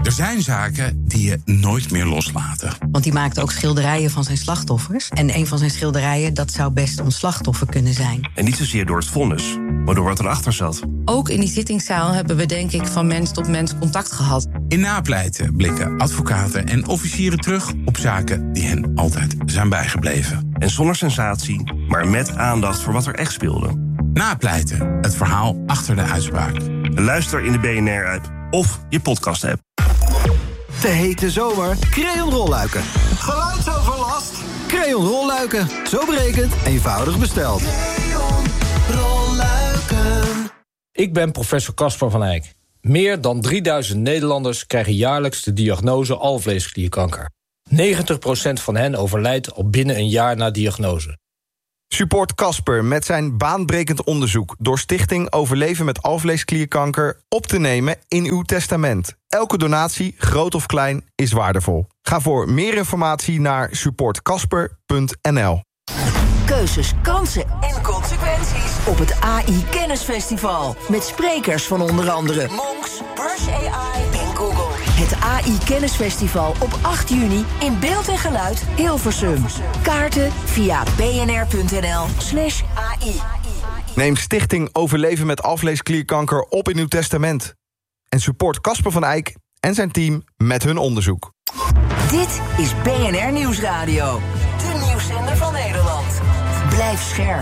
Er zijn zaken die je nooit meer loslaten. Want die maakte ook schilderijen van zijn slachtoffers. En een van zijn schilderijen, dat zou best ons slachtoffer kunnen zijn. En niet zozeer door het vonnis, maar door wat erachter zat. Ook in die zittingszaal hebben we denk ik van mens tot mens contact gehad. In Napleiten blikken advocaten en officieren terug op zaken die hen altijd zijn bijgebleven. En zonder sensatie, maar met aandacht voor wat er echt speelde. Napleiten, het verhaal achter de uitspraak. Luister in de BNR-app of je podcast-app. De hete zomer, Creon rolluiken. Geluidsoverlast? Creon rolluiken, zo berekend, eenvoudig besteld. Creon rolluiken. Ik ben professor Casper van Eyck. Meer dan 3000 Nederlanders krijgen jaarlijks de diagnose alvleesklierkanker. 90% van hen overlijdt al binnen een jaar na diagnose. Support Casper met zijn baanbrekend onderzoek door Stichting Overleven met alvleesklierkanker op te nemen in uw testament. Elke donatie, groot of klein, is waardevol. Ga voor meer informatie naar supportcasper.nl. Keuzes, kansen en consequenties op het AI Kennisfestival. Met sprekers van onder andere Monks, Brush AI en Google. Het AI Kennisfestival op 8 juni in beeld en geluid Hilversum. Kaarten via bnr.nl/AI. Neem Stichting Overleven met alvleesklierkanker op in uw testament. En support Casper van Eyck en zijn team met hun onderzoek. Dit is BNR Nieuwsradio. De nieuwszender van Nederland. Blijf scherp.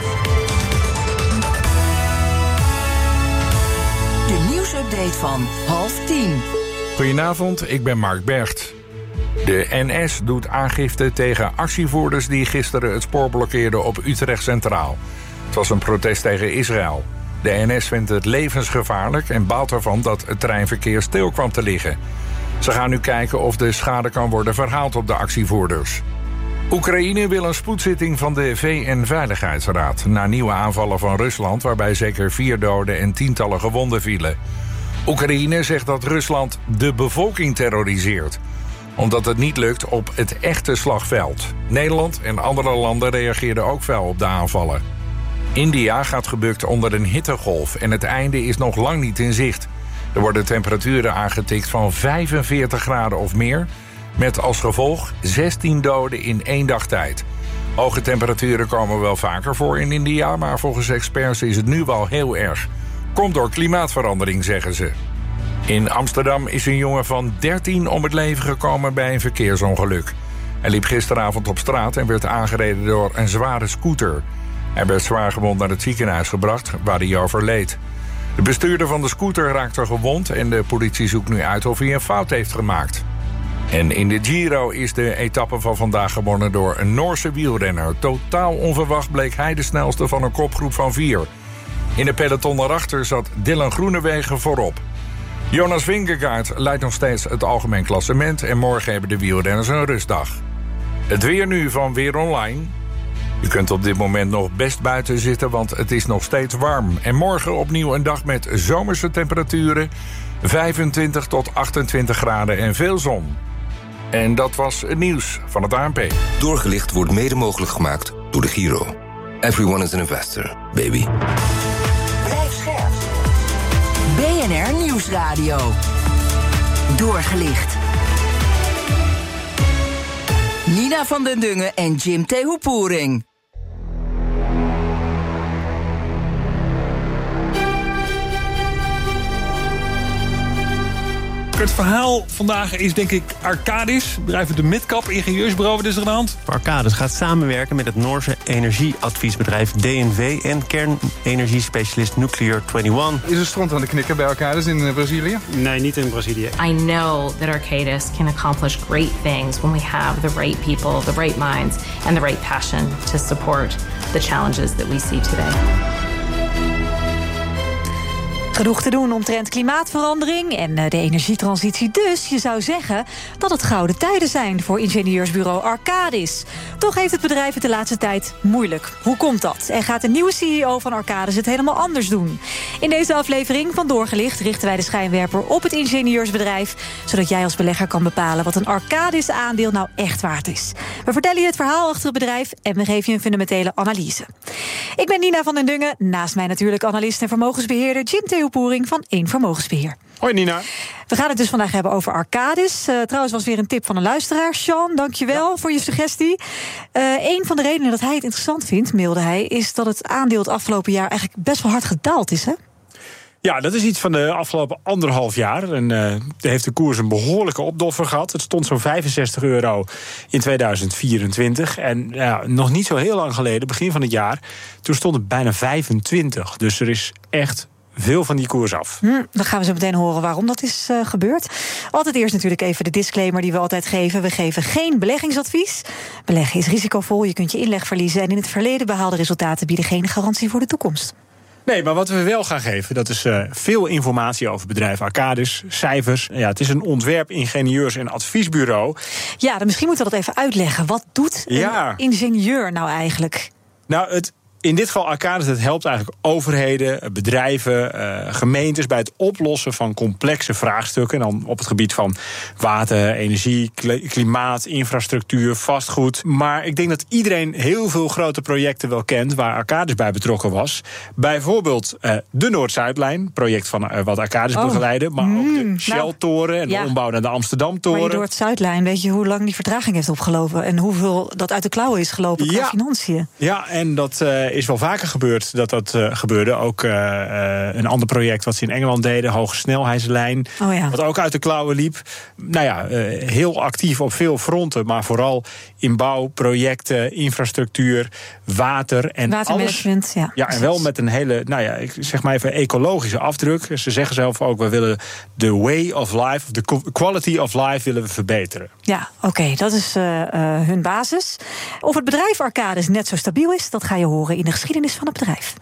De nieuwsupdate van 9:30. Goedenavond, ik ben Mark Bergt. De NS doet aangifte tegen actievoerders die gisteren het spoor blokkeerden op Utrecht Centraal. Het was een protest tegen Israël. De NS vindt het levensgevaarlijk en baalt ervan dat het treinverkeer stil kwam te liggen. Ze gaan nu kijken of de schade kan worden verhaald op de actievoerders. Oekraïne wil een spoedzitting van de VN-veiligheidsraad na nieuwe aanvallen van Rusland, waarbij zeker 4 doden en tientallen gewonden vielen. Oekraïne zegt dat Rusland de bevolking terroriseert, omdat het niet lukt op het echte slagveld. Nederland en andere landen reageerden ook fel op de aanvallen. India gaat gebukt onder een hittegolf en het einde is nog lang niet in zicht. Er worden temperaturen aangetikt van 45 graden of meer, met als gevolg 16 doden in 1 dag tijd. Hoge temperaturen komen wel vaker voor in India, maar volgens experts is het nu wel heel erg. Komt door klimaatverandering, zeggen ze. In Amsterdam is een jongen van 13 om het leven gekomen bij een verkeersongeluk. Hij liep gisteravond op straat en werd aangereden door een zware scooter. Hij werd zwaargewond naar het ziekenhuis gebracht, waar hij overleed. De bestuurder van de scooter raakte gewond en de politie zoekt nu uit of hij een fout heeft gemaakt. En in de Giro is de etappe van vandaag gewonnen door een Noorse wielrenner. Totaal onverwacht bleek hij de snelste van een kopgroep van 4. In de peloton daarachter zat Dylan Groenewegen voorop. Jonas Vingegaard leidt nog steeds het algemeen klassement en morgen hebben de wielrenners een rustdag. Het weer nu van Weer Online. Je kunt op dit moment nog best buiten zitten, want het is nog steeds warm. En morgen opnieuw een dag met zomerse temperaturen, 25 tot 28 graden en veel zon. En dat was het nieuws van het ANP. Doorgelicht wordt mede mogelijk gemaakt door de Giro. Everyone is an investor, baby. Blijf scherp. BNR Nieuwsradio. Doorgelicht. Nina van den Dungen en Jim Tehoepoering. Het verhaal vandaag is denk ik Arcadis, bedrijf uit de Midcap, ingenieursbureau. Wat is er aan de hand? Arcadis gaat samenwerken met het Noorse energieadviesbedrijf DNV en kernenergiespecialist Nuclear 21. Is er stront aan de knikker bij Arcadis in Brazilië? Nee, niet in Brazilië. I know that Arcadis can accomplish great things when we have the right people, the right minds and the right passion to support the challenges that we see today. Genoeg te doen omtrent klimaatverandering en de energietransitie. Dus je zou zeggen dat het gouden tijden zijn voor ingenieursbureau Arcadis. Toch heeft het bedrijf het de laatste tijd moeilijk. Hoe komt dat? En gaat de nieuwe CEO van Arcadis het helemaal anders doen? In deze aflevering van Doorgelicht richten wij de schijnwerper op het ingenieursbedrijf, zodat jij als belegger kan bepalen wat een Arcadis-aandeel nou echt waard is. We vertellen je het verhaal achter het bedrijf en we geven je een fundamentele analyse. Ik ben Nina van den Dungen, naast mij natuurlijk analist en vermogensbeheerder Jim Tehoepoering van Eén Vermogensbeheer. Hoi Nina. We We gaan het dus vandaag hebben over Arcadis. Trouwens was weer een tip van een luisteraar. Sean, dankjewel voor je suggestie. Een van de redenen dat hij het interessant vindt, mailde hij, is dat het aandeel het afgelopen jaar eigenlijk best wel hard gedaald is, hè? Ja, dat is iets van de afgelopen 1,5 jaar. En heeft de koers een behoorlijke opdoffer gehad. Het stond zo'n €65 in 2024. En nog niet zo heel lang geleden, begin van het jaar, toen stond het bijna 25. Dus er is echt veel van die koers af. Dan gaan we zo meteen horen waarom dat is gebeurd. Altijd eerst natuurlijk even de disclaimer die we altijd geven. We geven geen beleggingsadvies. Beleggen is risicovol, je kunt je inleg verliezen, en in het verleden behaalde resultaten bieden geen garantie voor de toekomst. Nee, maar wat we wel gaan geven, dat is veel informatie over bedrijf Arcadis, cijfers. Ja, het is een ontwerp-, ingenieurs- en adviesbureau. Ja, dan misschien moeten we dat even uitleggen. Wat doet een ingenieur nou eigenlijk? Nou, in dit geval Arcadis, het helpt eigenlijk overheden, bedrijven, gemeentes bij het oplossen van complexe vraagstukken. En dan op het gebied van water, energie, klimaat, infrastructuur, vastgoed. Maar ik denk dat iedereen heel veel grote projecten wel kent waar Arcadis bij betrokken was. Bijvoorbeeld de Noord-Zuidlijn, project van wat Arcadis begeleidde. Maar ook de Shell-toren en de ombouw naar de Amsterdam-toren. Maar die Noord-Zuidlijn, weet je hoe lang die vertraging heeft opgelopen en hoeveel dat uit de klauwen is gelopen qua financiën? Ja, en dat is wel vaker gebeurd dat gebeurde. Ook een ander project wat ze in Engeland deden, hoge snelheidslijn, wat ook uit de klauwen liep. Nou ja, heel actief op veel fronten, maar vooral in bouw, projecten, infrastructuur, water en watermanagement, alles. Ja, en wel met een hele, ik zeg maar even, ecologische afdruk. Ze zeggen zelf ook, we willen de way of life, of de quality of life willen we verbeteren. Ja, oké, dat is hun basis. Of het bedrijf Arcadis net zo stabiel is, dat ga je horen in de geschiedenis van het bedrijf.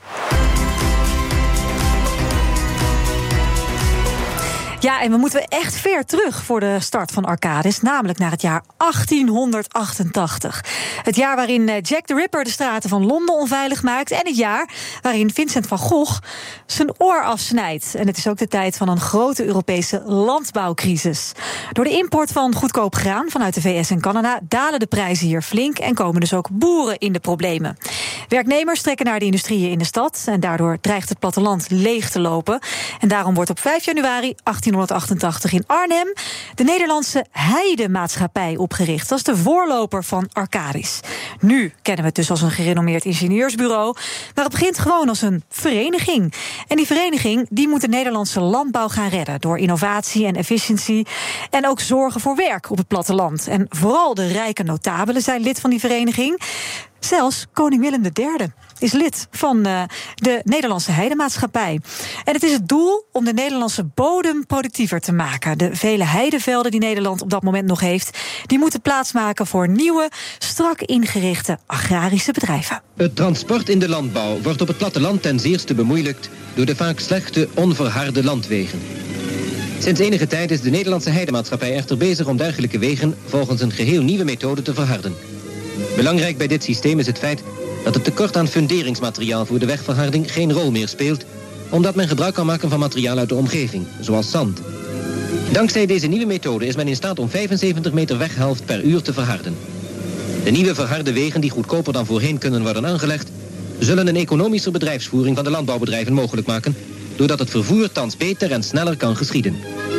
Ja, en we moeten echt ver terug voor de start van Arcadis, namelijk naar het jaar 1888. Het jaar waarin Jack the Ripper de straten van Londen onveilig maakt, en het jaar waarin Vincent van Gogh zijn oor afsnijdt. En het is ook de tijd van een grote Europese landbouwcrisis. Door de import van goedkoop graan vanuit de VS en Canada dalen de prijzen hier flink en komen dus ook boeren in de problemen. Werknemers trekken naar de industrieën in de stad en daardoor dreigt het platteland leeg te lopen. En daarom wordt op 5 januari 1888 in Arnhem de Nederlandse Heidemaatschappij opgericht. Dat is de voorloper van Arcadis. Nu kennen we het dus als een gerenommeerd ingenieursbureau, maar het begint gewoon als een vereniging. En die vereniging die moet de Nederlandse landbouw gaan redden door innovatie en efficiëntie en ook zorgen voor werk op het platteland. En vooral de rijke notabelen zijn lid van die vereniging. Zelfs koning Willem III is lid van de Nederlandse Heidemaatschappij. En het is het doel om de Nederlandse bodem productiever te maken. De vele heidevelden die Nederland op dat moment nog heeft, die moeten plaatsmaken voor nieuwe, strak ingerichte agrarische bedrijven. Het transport in de landbouw wordt op het platteland ten zeerste bemoeilijkt door de vaak slechte, onverharde landwegen. Sinds enige tijd is de Nederlandse Heidemaatschappij echter bezig om dergelijke wegen volgens een geheel nieuwe methode te verharden. Belangrijk bij dit systeem is het feit dat het tekort aan funderingsmateriaal voor de wegverharding geen rol meer speelt, omdat men gebruik kan maken van materiaal uit de omgeving, zoals zand. Dankzij deze nieuwe methode is men in staat om 75 meter weghelft per uur te verharden. De nieuwe verharde wegen, die goedkoper dan voorheen kunnen worden aangelegd, zullen een economische bedrijfsvoering van de landbouwbedrijven mogelijk maken, doordat het vervoer thans beter en sneller kan geschieden.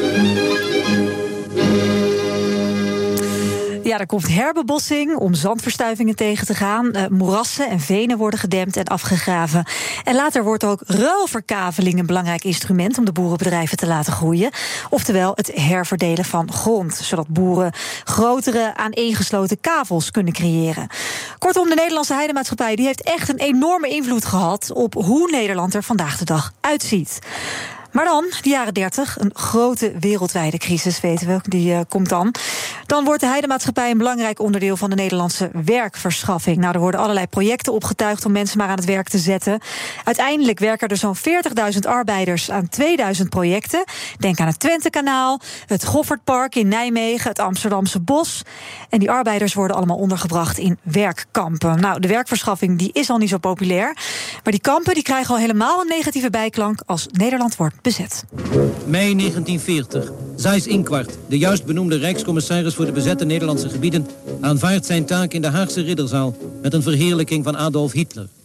Ja, er komt herbebossing om zandverstuivingen tegen te gaan. Moerassen en venen worden gedempt en afgegraven. En later wordt ook ruilverkaveling een belangrijk instrument om de boerenbedrijven te laten groeien. Oftewel het herverdelen van grond, zodat boeren grotere aaneengesloten kavels kunnen creëren. Kortom, de Nederlandse Heidemaatschappij die heeft echt een enorme invloed gehad op hoe Nederland er vandaag de dag uitziet. Maar dan, de jaren 30, een grote wereldwijde crisis, weten we, die komt dan. Dan wordt de Heidemaatschappij een belangrijk onderdeel van de Nederlandse werkverschaffing. Nou, er worden allerlei projecten opgetuigd om mensen maar aan het werk te zetten. Uiteindelijk werken er zo'n 40.000 arbeiders aan 2000 projecten. Denk aan het Twentekanaal, het Goffertpark in Nijmegen, het Amsterdamse Bos. En die arbeiders worden allemaal ondergebracht in werkkampen. Nou, de werkverschaffing die is al niet zo populair. Maar die kampen die krijgen al helemaal een negatieve bijklank als Nederland wordt bezet. Mei 1940. Seyss Inquart, de juist benoemde Rijkscommissaris voor de bezette Nederlandse gebieden, aanvaardt zijn taak in de Haagse Ridderzaal met een verheerlijking van Adolf Hitler.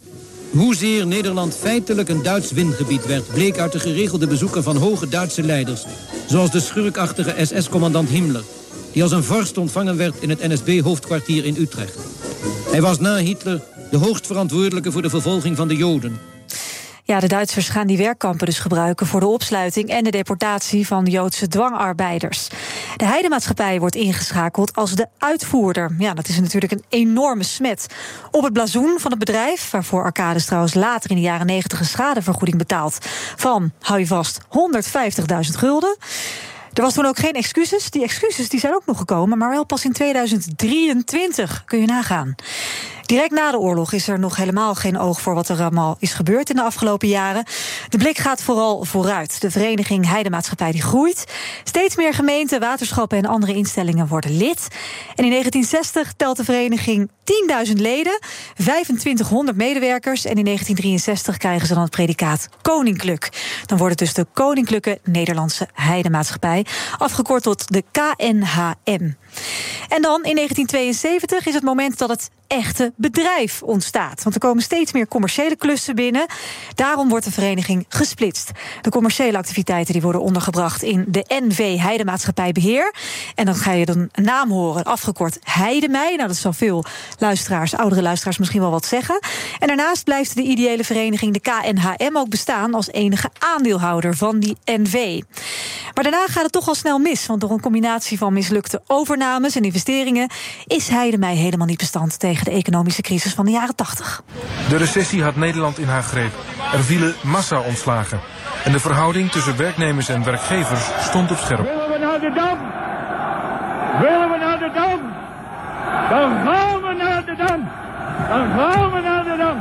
Hoezeer Nederland feitelijk een Duits wingebied werd, bleek uit de geregelde bezoeken van hoge Duitse leiders, zoals de schurkachtige SS-commandant Himmler, die als een vorst ontvangen werd in het NSB-hoofdkwartier in Utrecht. Hij was na Hitler de hoogstverantwoordelijke voor de vervolging van de Joden. Ja, de Duitsers gaan die werkkampen dus gebruiken voor de opsluiting en de deportatie van Joodse dwangarbeiders. De Heidemaatschappij wordt ingeschakeld als de uitvoerder. Ja, dat is natuurlijk een enorme smet op het blazoen van het bedrijf, waarvoor Arcadis trouwens later in de jaren 90 een schadevergoeding betaalt van, hou je vast, 150.000 gulden. Er was toen ook geen excuses. Die excuses die zijn ook nog gekomen, maar wel pas in 2023. Kun je nagaan. Direct na de oorlog is er nog helemaal geen oog voor wat er allemaal is gebeurd in de afgelopen jaren. De blik gaat vooral vooruit. De vereniging Heidemaatschappij die groeit. Steeds meer gemeenten, waterschappen en andere instellingen worden lid. En in 1960 telt de vereniging 10.000 leden, 2500 medewerkers. En in 1963 krijgen ze dan het predicaat koninklijk. Dan wordt het dus de Koninklijke Nederlandse Heidemaatschappij, afgekort tot de KNHM. En dan in 1972 is het moment dat het echte bedrijf ontstaat. Want er komen steeds meer commerciële klussen binnen. Daarom wordt de vereniging gesplitst. De commerciële activiteiten die worden ondergebracht in de NV Heidemaatschappij Beheer. En dan ga je dan een naam horen, afgekort Heidemij. Nou, dat zal veel luisteraars, oudere luisteraars misschien wel wat zeggen. En daarnaast blijft de ideële vereniging, de KNHM, ook bestaan als enige aandeelhouder van die NV. Maar daarna gaat het toch al snel mis, want door een combinatie van mislukte overnames en investeringen is Heidemij helemaal niet bestand tegen de economische crisis van de jaren 80. De recessie had Nederland in haar greep. Er vielen massa-ontslagen. En de verhouding tussen werknemers en werkgevers stond op scherp. Willen we naar de Dam? Willen we naar de Dam? Dan gaan we naar de Dam! Dan gaan we naar de Dam!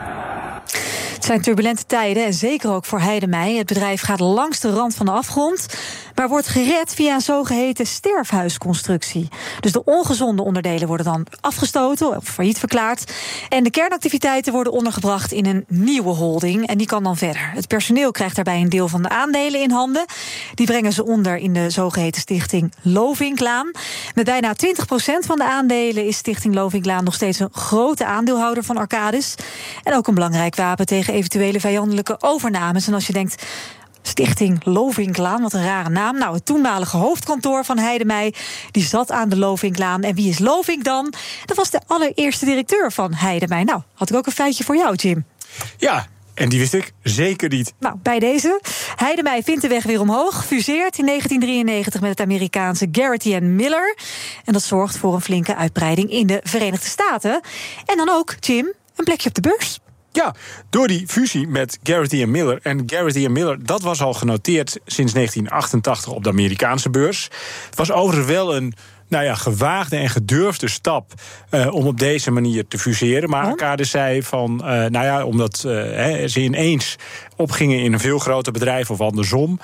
Het zijn turbulente tijden en zeker ook voor Heidemij. Het bedrijf gaat langs de rand van de afgrond, maar wordt gered via een zogeheten sterfhuisconstructie. Dus de ongezonde onderdelen worden dan afgestoten of failliet verklaard. En de kernactiviteiten worden ondergebracht in een nieuwe holding. En die kan dan verder. Het personeel krijgt daarbij een deel van de aandelen in handen. Die brengen ze onder in de zogeheten stichting Lovinklaan. Met bijna 20% van de aandelen is stichting Lovinklaan nog steeds een grote aandeelhouder van Arcadis. En ook een belangrijk wapen tegen eventuele vijandelijke overnames. En als je denkt, Stichting Lovinklaan, wat een rare naam. Nou, het toenmalige hoofdkantoor van Heidemij, die zat aan de Lovinklaan. En wie is Lovink dan? Dat was de allereerste directeur van Heidemij. Nou, had ik ook een feitje voor jou, Jim. Ja, en die wist ik zeker niet. Nou, bij deze. Heidemij vindt de weg weer omhoog. Fuseert in 1993 met het Amerikaanse Garrity & Miller. En dat zorgt voor een flinke uitbreiding in de Verenigde Staten. En dan ook, Jim, een plekje op de beurs. Ja, door die fusie met Garrity & Miller. En Garrity & Miller, dat was al genoteerd sinds 1988 op de Amerikaanse beurs. Het was overigens wel een gewaagde en gedurfde stap om op deze manier te fuseren. Maar Arcadis zei van, omdat ze ineens opgingen in een veel groter bedrijf of andersom.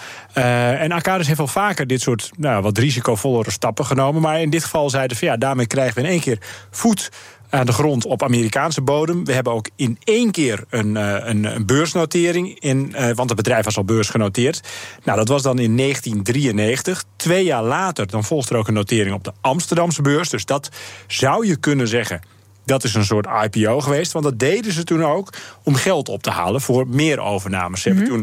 En Arcadis heeft wel vaker dit soort wat risicovollere stappen genomen. Maar in dit geval zeiden ze van daarmee krijgen we in één keer voet aan de grond op Amerikaanse bodem. We hebben ook in één keer een beursnotering want het bedrijf was al beursgenoteerd. Nou, dat was dan in 1993. 2 jaar later dan volgt er ook een notering op de Amsterdamse beurs. Dus dat zou je kunnen zeggen, dat is een soort IPO geweest. Want dat deden ze toen ook om geld op te halen voor meer overnames. Ze hebben toen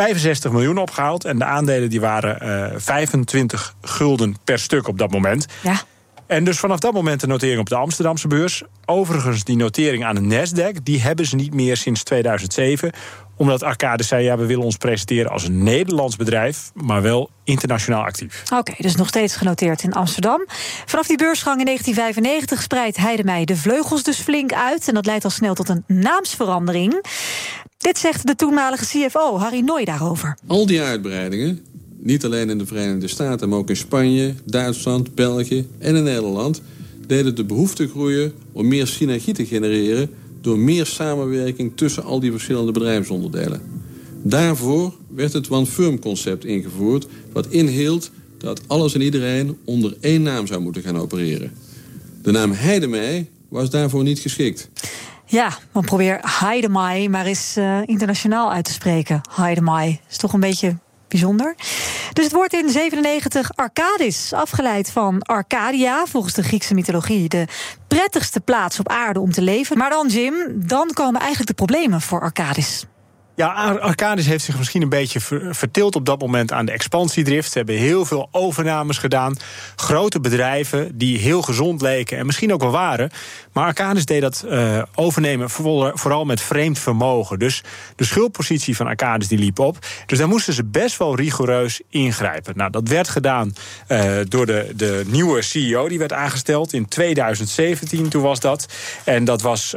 65 miljoen opgehaald. En de aandelen die waren 25 gulden per stuk op dat moment. Ja. En dus vanaf dat moment de notering op de Amsterdamse beurs. Overigens die notering aan de Nasdaq, die hebben ze niet meer sinds 2007. Omdat Arcadis zei, we willen ons presenteren als een Nederlands bedrijf, maar wel internationaal actief. Oké, dus nog steeds genoteerd in Amsterdam. Vanaf die beursgang in 1995 spreidt Heidemij de vleugels dus flink uit. En dat leidt al snel tot een naamsverandering. Dit zegt de toenmalige CFO, Harry Nooy, daarover. Al die uitbreidingen, niet alleen in de Verenigde Staten, maar ook in Spanje, Duitsland, België en in Nederland, deden de behoefte groeien om meer synergie te genereren door meer samenwerking tussen al die verschillende bedrijfsonderdelen. Daarvoor werd het One Firm concept ingevoerd, wat inhield dat alles en iedereen onder één naam zou moeten gaan opereren. De naam Heidemij was daarvoor niet geschikt. Ja, maar probeer Heidemij maar eens internationaal uit te spreken. Heidemij is toch een beetje bijzonder. Dus het wordt in 97 Arcadis, afgeleid van Arcadia, volgens de Griekse mythologie de prettigste plaats op aarde om te leven. Maar dan, Jim, dan komen eigenlijk de problemen voor Arcadis. Ja, Arcadis heeft zich misschien een beetje vertild op dat moment aan de expansiedrift. Ze hebben heel veel overnames gedaan. Grote bedrijven die heel gezond leken en misschien ook wel waren. Maar Arcadis deed dat overnemen vooral met vreemd vermogen. Dus de schuldpositie van Arcadis die liep op. Dus daar moesten ze best wel rigoureus ingrijpen. Nou, dat werd gedaan door de nieuwe CEO die werd aangesteld in 2017, toen was dat. En dat was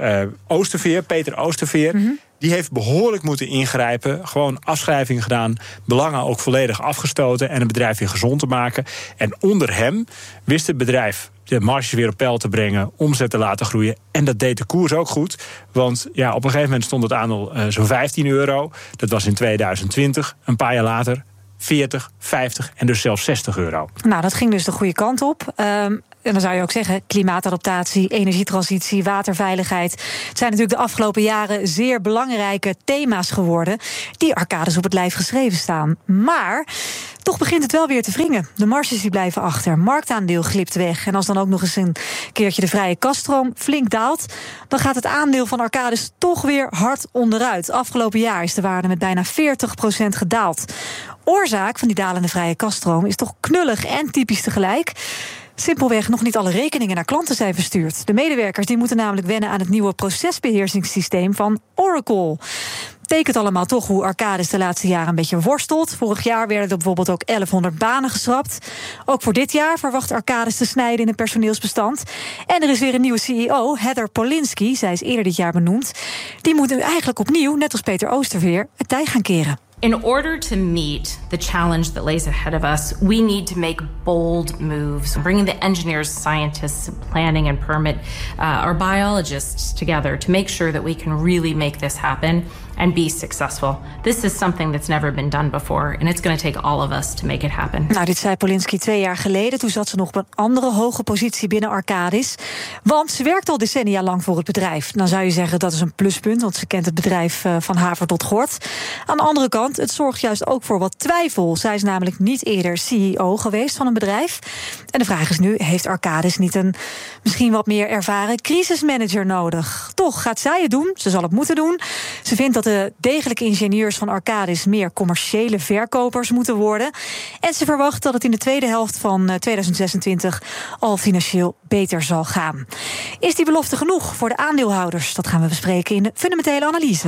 Peter Oosterveer. Mm-hmm. Die heeft behoorlijk moeten ingrijpen. Gewoon afschrijving gedaan. Belangen ook volledig afgestoten. En het bedrijf weer gezond te maken. En onder hem wist het bedrijf de marges weer op peil te brengen. Omzet te laten groeien. En dat deed de koers ook goed. Want ja, op een gegeven moment stond het aandeel zo'n €15. Dat was in 2020. Een paar jaar later 40, 50 en dus zelfs €60. Nou, dat ging dus de goede kant op. En dan zou je ook zeggen, klimaatadaptatie, energietransitie, waterveiligheid. Het zijn natuurlijk de afgelopen jaren zeer belangrijke thema's geworden die Arcadis op het lijf geschreven staan. Maar toch begint het wel weer te wringen. De marges die blijven achter, marktaandeel glipt weg. En als dan ook nog eens een keertje de vrije kasstroom flink daalt, dan gaat het aandeel van Arcadis toch weer hard onderuit. Afgelopen jaar is de waarde met bijna 40% gedaald. Oorzaak van die dalende vrije kasstroom is toch knullig en typisch tegelijk. Simpelweg nog niet alle rekeningen naar klanten zijn verstuurd. De medewerkers die moeten namelijk wennen aan het nieuwe procesbeheersingssysteem van Oracle. Betekent allemaal toch hoe Arcadis de laatste jaren een beetje worstelt. Vorig jaar werden er bijvoorbeeld ook 1100 banen geschrapt. Ook voor dit jaar verwacht Arcadis te snijden in het personeelsbestand. En er is weer een nieuwe CEO, Heather Polinsky. Zij is eerder dit jaar benoemd. Die moet nu eigenlijk opnieuw, net als Peter Oosterveer, het tij gaan keren. In order to meet the challenge that lays ahead of us, we need to make bold moves. Bringing the engineers, scientists, planning and permit, our biologists together to make sure that we can really make this happen and be successful. This is something that's never been done before, and it's going to take all of us to make it happen. Nou, dit zei Polinsky 2 jaar geleden. Toen zat ze nog op een andere hoge positie binnen Arcadis. Want ze werkt al decennia lang voor het bedrijf. Dan zou je zeggen dat is een pluspunt, want ze kent het bedrijf van haver tot gort. Aan de andere kant, het zorgt juist ook voor wat twijfel. Zij is namelijk niet eerder CEO geweest van een bedrijf. En de vraag is nu, heeft Arcadis niet een misschien wat meer ervaren crisismanager nodig? Toch gaat zij het doen, ze zal het moeten doen. Ze vindt dat de degelijke ingenieurs van Arcadis meer commerciële verkopers moeten worden. En ze verwacht dat het in de tweede helft van 2026 al financieel beter zal gaan. Is die belofte genoeg voor de aandeelhouders? Dat gaan we bespreken in de fundamentele analyse.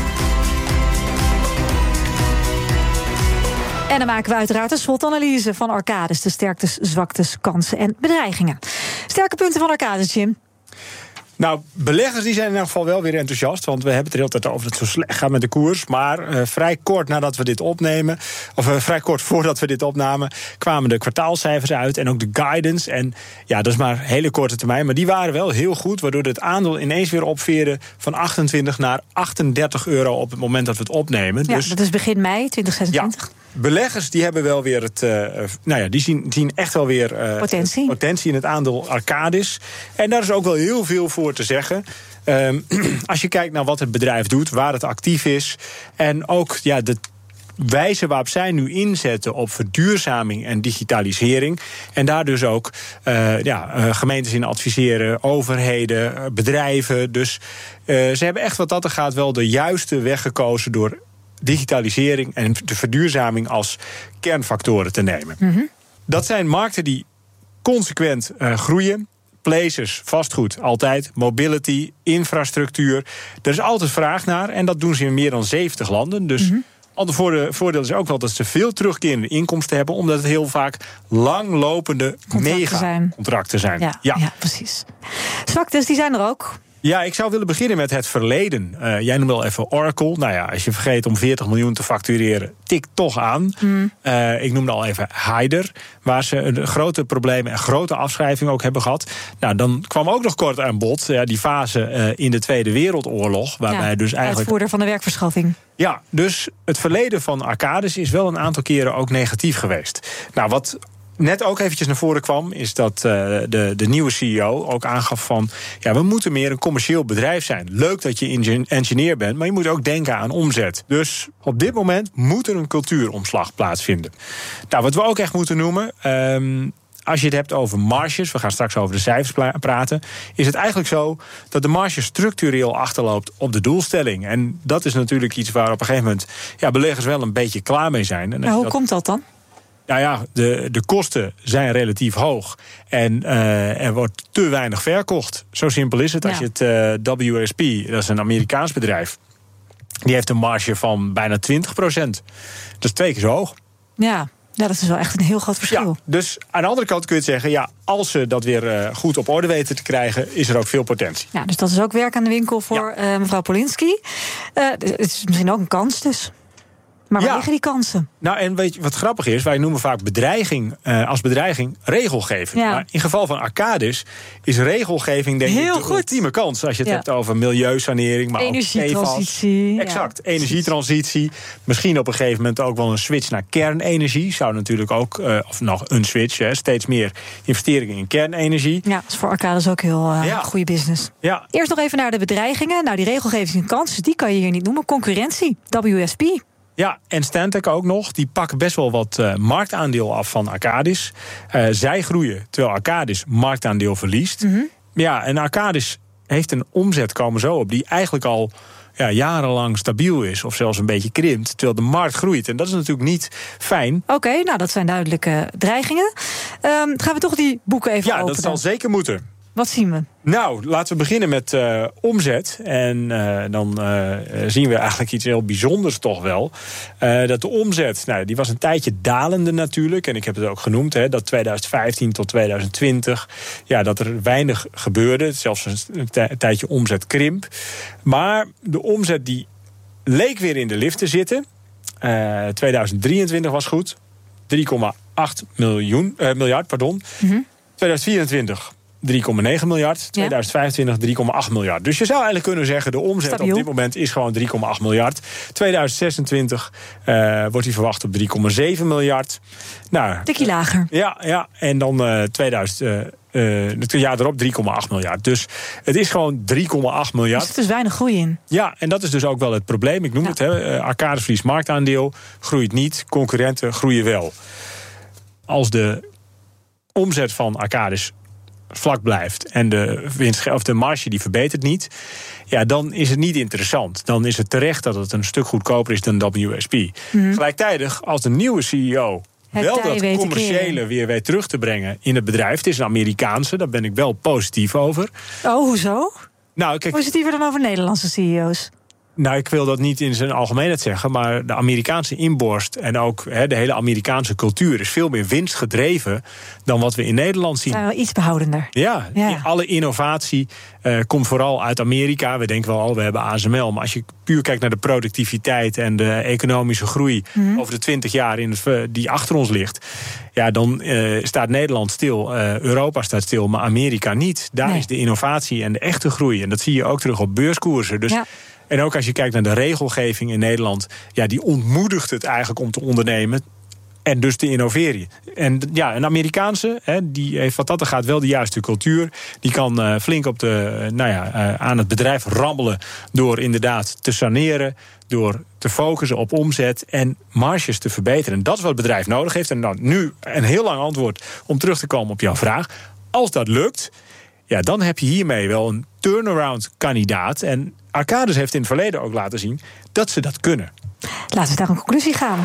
En dan maken we uiteraard een SWOT-analyse van Arcadis. De sterktes, zwaktes, kansen en bedreigingen. Sterke punten van Arcadis, Jim. Nou, beleggers die zijn in ieder geval wel weer enthousiast. Want we hebben het er heel tijd over dat het zo slecht gaat met de koers. Maar vrij kort nadat we dit opnemen, of vrij kort voordat we dit opnamen, kwamen de kwartaalcijfers uit en ook de guidance. En ja, dat is maar een hele korte termijn. Maar die waren wel heel goed, waardoor het aandeel ineens weer opveerde van 28 naar €38 op het moment dat we het opnemen. Ja, dus dat is begin mei 2026. Ja. Beleggers die hebben wel weer die zien echt wel weer potentie in het aandeel Arcadis. En daar is ook wel heel veel voor te zeggen. Als je kijkt naar wat het bedrijf doet, waar het actief is, en ook de wijze waarop zij nu inzetten op verduurzaming en digitalisering. En daar dus ook gemeentes in adviseren, overheden, bedrijven. Dus ze hebben echt wat dat er gaat wel de juiste weg gekozen door digitalisering en de verduurzaming als kernfactoren te nemen. Mm-hmm. Dat zijn markten die consequent groeien. Places, vastgoed, altijd. Mobility, infrastructuur. Er is altijd vraag naar en dat doen ze in meer dan 70 landen. Dus ander voordeel is ook wel dat ze veel terugkerende inkomsten hebben, omdat het heel vaak langlopende megacontracten zijn. Ja, precies. Zwaktes, die zijn er ook. Ja, ik zou willen beginnen met het verleden. Jij noemde al even Oracle. Nou ja, als je vergeet om 40 miljoen te factureren, tikt toch aan. Ik noemde al even Haider, waar ze een grote problemen en grote afschrijving ook hebben gehad. Nou, dan kwam ook nog kort aan bod die fase in de Tweede Wereldoorlog, waarbij dus eigenlijk uitvoerder van de werkverschaffing. Ja, dus het verleden van Arcadis is wel een aantal keren ook negatief geweest. Nou, wat net ook eventjes naar voren kwam, is dat de nieuwe CEO ook aangaf van, ja, we moeten meer een commercieel bedrijf zijn. Leuk dat je engineer bent, maar je moet ook denken aan omzet. Dus op dit moment moet er een cultuuromslag plaatsvinden. Nou, wat we ook echt moeten noemen, als je het hebt over marges, we gaan straks over de cijfers praten, is het eigenlijk zo dat de marge structureel achterloopt op de doelstelling. En dat is natuurlijk iets waar op een gegeven moment beleggers wel een beetje klaar mee zijn. En hoe komt dat dan? Nou ja, de kosten zijn relatief hoog. En er wordt te weinig verkocht. Zo simpel is het. Als je het WSP, dat is een Amerikaans bedrijf, die heeft een marge van bijna 20%. Dat is 2 keer zo hoog. Ja, dat is wel echt een heel groot verschil. Ja, dus aan de andere kant kun je het zeggen, als ze dat weer goed op orde weten te krijgen, is er ook veel potentie. Ja, dus dat is ook werk aan de winkel voor mevrouw Polinsky. Het is misschien ook een kans dus. Maar waar liggen die kansen? Nou, en weet je wat grappig is? Wij noemen vaak bedreiging als bedreiging regelgeving. Ja. Maar in geval van Arcadis is regelgeving denk ik de ultieme kans. Als je het hebt over milieusanering, maar energietransitie. Ook exact, energietransitie. Misschien op een gegeven moment ook wel een switch naar kernenergie. Zou natuurlijk ook, of nog een switch, steeds meer investeringen in kernenergie. Ja, dat is voor Arcadis ook heel goede business. Ja. Eerst nog even naar de bedreigingen. Nou, die regelgeving en kansen, die kan je hier niet noemen. Concurrentie, WSP. Ja, en Stantec ook nog. Die pakken best wel wat marktaandeel af van Arcadis. Zij groeien, terwijl Arcadis marktaandeel verliest. Mm-hmm. Ja, en Arcadis heeft een omzet komen zo op die eigenlijk al jarenlang stabiel is, of zelfs een beetje krimpt, terwijl de markt groeit. En dat is natuurlijk niet fijn. Oké, nou dat zijn duidelijke dreigingen. Gaan we toch die boeken even openen? Ja, dat zal zeker moeten. Wat zien we? Nou, laten we beginnen met omzet. En dan zien we eigenlijk iets heel bijzonders toch wel. Dat de omzet, die was een tijdje dalende natuurlijk. En ik heb het ook genoemd, dat 2015 tot 2020... dat er weinig gebeurde. Zelfs een tijdje omzetkrimp. Maar de omzet die leek weer in de lift te zitten. 2023 was goed. 3,8 miljard. Mm-hmm. 2024... 3,9 miljard, 2025 3,8 miljard. Dus je zou eigenlijk kunnen zeggen, de omzet stabiel op dit moment is gewoon 3,8 miljard. 2026 wordt die verwacht op 3,7 miljard. Nou, tikkie lager. Ja, en dan het jaar erop 3,8 miljard. Dus het is gewoon 3,8 miljard. Dus er is weinig groei in. Ja, en dat is dus ook wel het probleem. Ik noem het, Arcadis verliest marktaandeel, groeit niet, concurrenten groeien wel. Als de omzet van Arcadis vlak blijft en de winst of de marge die verbetert niet, dan is het niet interessant. Dan is het terecht dat het een stuk goedkoper is dan WSP. Mm-hmm. Gelijktijdig, als de nieuwe CEO wel dat commerciële weer weet terug te brengen in het bedrijf, het is een Amerikaanse, daar ben ik wel positief over. Oh, hoezo? Nou, kijk, positiever dan over Nederlandse CEO's? Nou, ik wil dat niet in zijn algemeenheid zeggen, maar de Amerikaanse inborst en ook de hele Amerikaanse cultuur is veel meer winstgedreven dan wat we in Nederland zien. Zijn wel iets behoudender. Ja. Alle innovatie komt vooral uit Amerika. We denken wel, we hebben ASML, maar als je puur kijkt naar de productiviteit en de economische groei over de 20 jaar die achter ons ligt, dan staat Nederland stil, Europa staat stil, maar Amerika niet. Daar is de innovatie en de echte groei. En dat zie je ook terug op beurskoersen. Dus en ook als je kijkt naar de regelgeving in Nederland, die ontmoedigt het eigenlijk om te ondernemen en dus te innoveren. En een Amerikaanse, die heeft wat dat gaat wel de juiste cultuur. Die kan flink op aan het bedrijf rammelen door inderdaad te saneren, door te focussen op omzet en marges te verbeteren. En dat is wat het bedrijf nodig heeft. En dan nu een heel lang antwoord om terug te komen op jouw vraag. Als dat lukt, dan heb je hiermee wel een turnaround-kandidaat. En Arcadis heeft in het verleden ook laten zien dat ze dat kunnen. Laten we naar een conclusie gaan.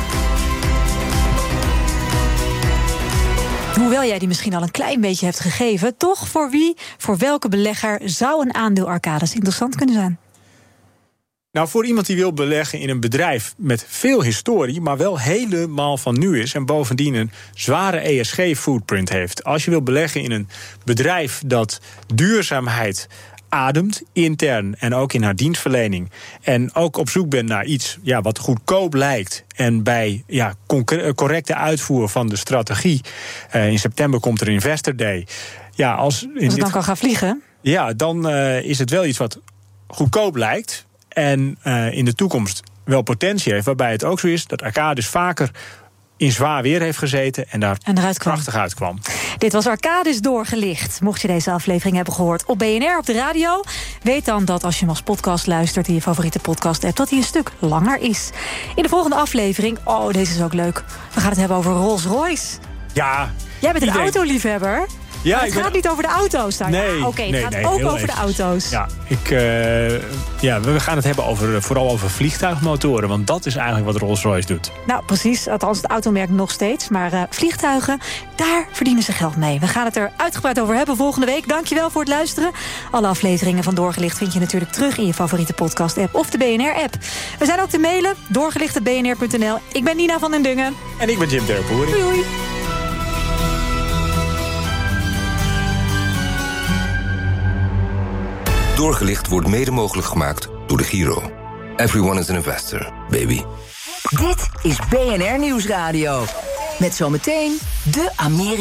Hoewel jij die misschien al een klein beetje hebt gegeven, toch voor welke belegger zou een aandeel Arcadis interessant kunnen zijn? Nou, voor iemand die wil beleggen in een bedrijf met veel historie, maar wel helemaal van nu is en bovendien een zware ESG-footprint heeft. Als je wil beleggen in een bedrijf dat duurzaamheid ademt, intern en ook in haar dienstverlening, en ook op zoek bent naar iets wat goedkoop lijkt en bij correcte uitvoer van de strategie. In september komt er Investor Day. Als het dan kan gaan vliegen? Ja, dan is het wel iets wat goedkoop lijkt en in de toekomst wel potentie heeft, waarbij het ook zo is dat Arcadis vaker in zwaar weer heeft gezeten en daar prachtig uitkwam. Dit was Arcadis Doorgelicht. Mocht je deze aflevering hebben gehoord op BNR op de radio, weet dan dat als je hem als podcast luistert in je favoriete podcast-app, dat hij een stuk langer is. In de volgende aflevering, deze is ook leuk, we gaan het hebben over Rolls-Royce. Ja. Jij bent een autoliefhebber. Ja, het gaat niet over de auto's daar. Nee, het gaat ook over de auto's. Ja, we gaan het hebben vooral over vliegtuigmotoren. Want dat is eigenlijk wat Rolls-Royce doet. Nou, precies. Althans, het automerk nog steeds. Maar vliegtuigen, daar verdienen ze geld mee. We gaan het er uitgebreid over hebben volgende week. Dankjewel voor het luisteren. Alle afleveringen van Doorgelicht vind je natuurlijk terug in je favoriete podcast-app of de BNR-app. We zijn ook te mailen, doorgelicht@bnr.nl. Ik ben Nina van den Dungen. En ik ben Jim Terpoering. Doei. Doorgelicht wordt mede mogelijk gemaakt door de Giro. Everyone is an investor, baby. Dit is BNR Nieuwsradio. Met zometeen de Amerika.